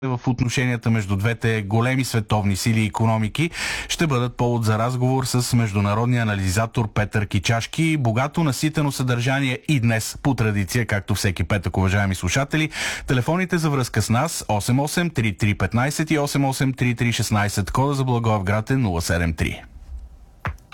в отношенията между двете големи световни сили и икономики ще бъдат повод за разговор с международния анализатор Петър Кичашки. Богато наситено съдържание и днес по традиция, както всеки петък, уважаеми слушатели. Телефоните за връзка с нас 88 33 15 и 88 33 16. Кода за Благоевград е 073.